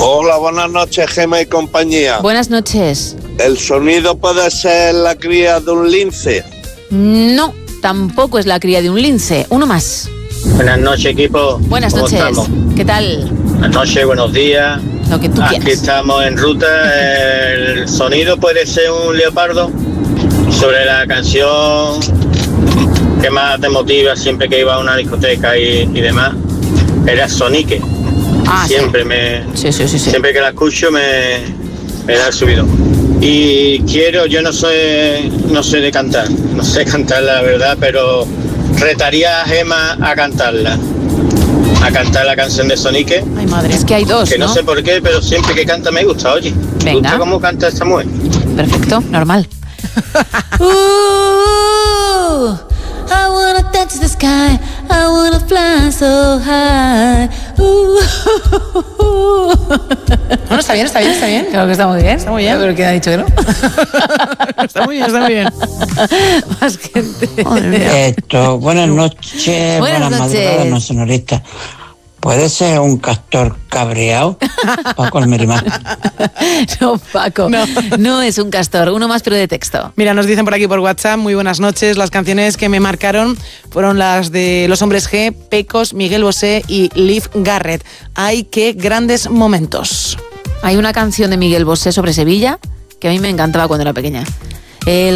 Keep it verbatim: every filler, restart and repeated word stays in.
Hola, buenas noches, Gema y compañía. Buenas noches. ¿El sonido puede ser la cría de un lince? No, tampoco es la cría de un lince. Uno más. Buenas noches, equipo. Buenas ¿Cómo noches. estamos? ¿Qué tal? Buenas noches, buenos días. Lo que tú Aquí quieras. estamos en ruta. El sonido puede ser un leopardo. Sobre la canción que más te motiva siempre que iba a una discoteca y, y demás, era Sonique. Ah, siempre sí. me sí, sí, sí, sí. Siempre que la escucho me, me da el subidón. Y quiero, yo no sé, no sé de cantar, no sé cantar la verdad, pero retaría a Gema a cantarla. A cantar la canción de Sonique. Ay, madre. Es que hay dos, Que no, ¿no? sé por qué, pero siempre que canta me gusta, oye. Me Venga. gusta cómo canta esta mujer. Perfecto, normal. Ooh, I wanna touch the sky, I wanna fly so high. Ooh. Bueno, está bien, está bien, está bien. Claro que está muy bien. Está muy bien. Pero ¿quién ha dicho que no? Está muy bien, está muy bien. Más gente. Esto, buenas noches, Buenas buenas, noches. madrugadas, no sonoristas. ¿Puede ser un castor cabreado? Paco Almerimá. No, Paco. No. No es un castor. Uno más, pero de texto. Mira, nos dicen por aquí por WhatsApp, muy buenas noches. Las canciones que me marcaron fueron las de Los Hombres G, Pecos, Miguel Bosé y Liv Garrett. ¡Ay, qué grandes momentos! Hay una canción de Miguel Bosé sobre Sevilla que a mí me encantaba cuando era pequeña. El